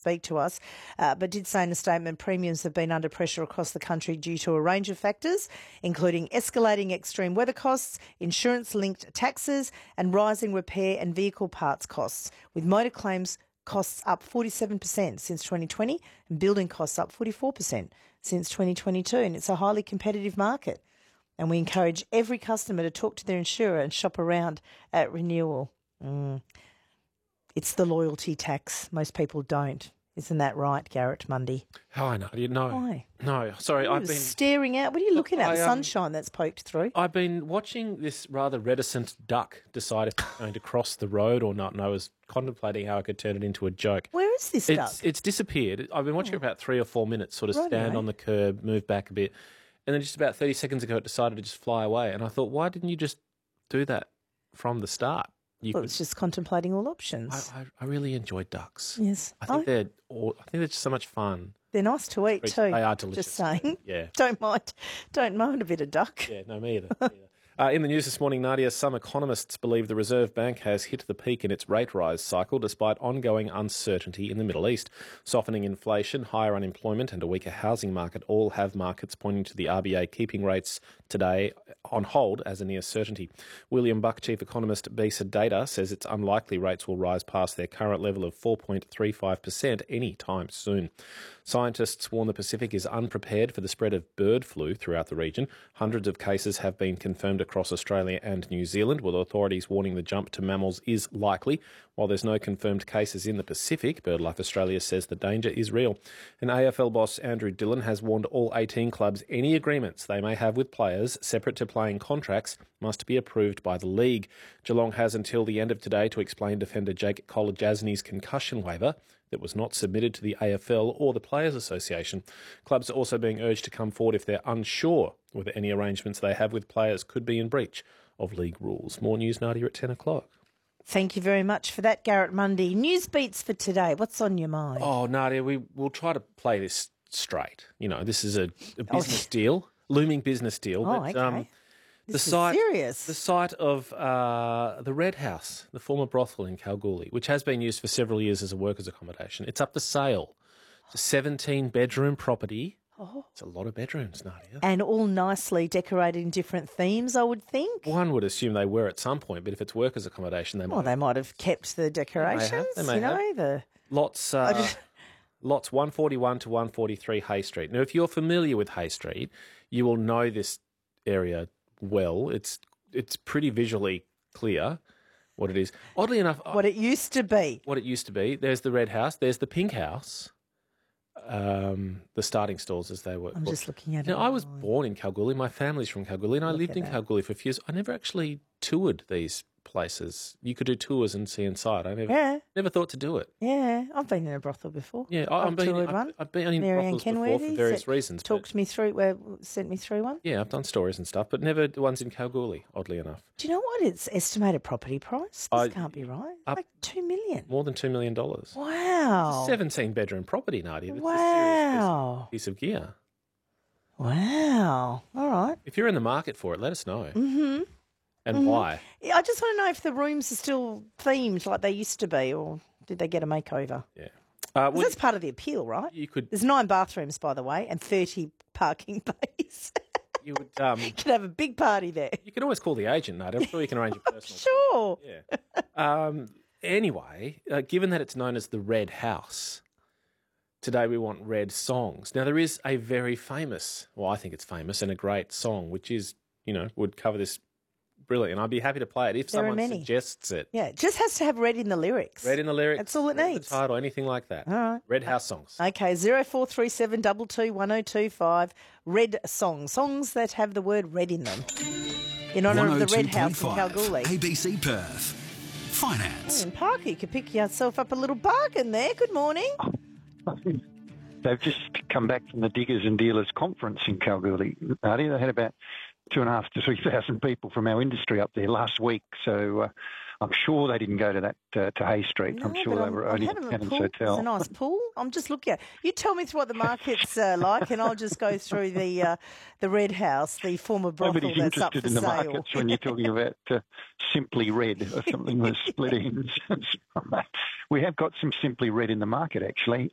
speak to us, but did say in a statement premiums have been under pressure across the country due to a range of factors, including escalating extreme weather costs, insurance-linked taxes and rising repair and vehicle parts costs, with motor claims costs up 47% since 2020 and building costs up 44% since 2022. And it's a highly competitive market. And we encourage every customer to talk to their insurer and shop around at renewal. It's the loyalty tax. Most people don't. Isn't that right, Garrett Mundy? Oh, I know. No. Why? No, sorry. I've been staring out. What are you looking at? The sunshine that's poked through. I've been watching this rather reticent duck decide if it's going to cross the road or not, and I was contemplating how I could turn it into a joke. Where is this duck? It's disappeared. I've been watching it for about 3 or 4 minutes, sort of stand on the curb, move back a bit, and then just about 30 seconds ago it decided to just fly away. And I thought, why didn't you just do that from the start? It's just contemplating all options. I really enjoy ducks. Yes. I think they're just so much fun. They're nice to eat too. They are delicious. Just saying. Yeah. Don't mind a bit of duck. Yeah, no, me either. In the news this morning, Nadia, some economists believe the Reserve Bank has hit the peak in its rate rise cycle despite ongoing uncertainty in the Middle East. Softening inflation, higher unemployment and a weaker housing market all have markets pointing to the RBA keeping rates today on hold as a near certainty. William Buck, chief economist BISA Data, says it's unlikely rates will rise past their current level of 4.35% any time soon. Scientists warn the Pacific is unprepared for the spread of bird flu throughout the region. Hundreds of cases have been confirmed across Australia and New Zealand, with authorities warning the jump to mammals is likely. While there's no confirmed cases in the Pacific, BirdLife Australia says the danger is real. And AFL boss Andrew Dillon has warned all 18 clubs any agreements they may have with players separate to playing contracts must be approved by the league. Geelong has until the end of today to explain defender Jake Kolodjasny's concussion waiver that was not submitted to the AFL or the Players Association. Clubs are also being urged to come forward if they're unsure whether any arrangements they have with players could be in breach of league rules. More news, Nadia, at 10 o'clock. Thank you very much for that, Garrett Mundy. News beats for today. What's on your mind? Oh, Nadia, we'll try to play this straight. You know, this is a business deal, looming business deal. Oh, okay. The site of the Red House, the former brothel in Kalgoorlie, which has been used for several years as a workers' accommodation. It's up for sale. It's a 17-bedroom property. Oh. It's a lot of bedrooms, Nadia. And all nicely decorated in different themes, I would think. One would assume they were at some point, but if it's workers' accommodation, they might have kept the decorations. They may have. Lots 141 to 143 Hay Street. Now, if you're familiar with Hay Street, you will know this area well. It's pretty visually clear what it is. Oddly enough, what it used to be. There's the Red House. There's the Pink House. The starting stalls, as they were. I'm just looking at it. Now, I was born in Kalgoorlie. My family's from Kalgoorlie, and I lived in Kalgoorlie for a few years. I never actually toured these places. You could do tours and see inside. I never thought to do it. Yeah, I've been in a brothel before. Yeah, I've been in brothels before for various reasons. Sent me through one. Yeah, I've done stories and stuff, but never the ones in Kalgoorlie, oddly enough. Do you know what its estimated property price? This can't be right. Like $2 million. More than $2 million. Wow. 17-bedroom property, Nadia. That's wow. A serious piece of gear. Wow. All right. If you're in the market for it, let us know. Mm-hmm. And why? I just want to know if the rooms are still themed like they used to be, or did they get a makeover? Yeah. That's part of the appeal, right? There's 9 bathrooms, by the way, and 30 parking bays. You would could have a big party there. You can always call the agent, Nadia. I'm sure you can arrange a personal. Sure. Yeah. Anyway, given that it's known as the Red House, today we want red songs. Now, there is a very famous, I think it's famous, and a great song, which is, would cover this brilliant. I'd be happy to play it if someone suggests it. Yeah, it just has to have red in the lyrics. Red in the lyrics. That's all it needs. The title, anything like that. All right. Red House songs. Okay, 0437 22 1025. Red songs. Songs that have the word red in them. In honour of the Red House in Kalgoorlie. ABC Perth. Finance. And Parker, you could pick yourself up a little bargain there. Good morning. They've just come back from the Diggers and Dealers Conference in Kalgoorlie, Nadia. They had about 2,500 to 3,000 people from our industry up there last week. So I'm sure they didn't go to that to Hay Street. I'm sure they were only at Cannons Hotel. It's a nice pool. I'm just looking at. You tell me what the market's like, and I'll just go through the Red House, the former brothel Nobody's that's up for interested in the sale. markets when you're talking about Simply Red or something with split ends. We have got some Simply Red in the market, actually.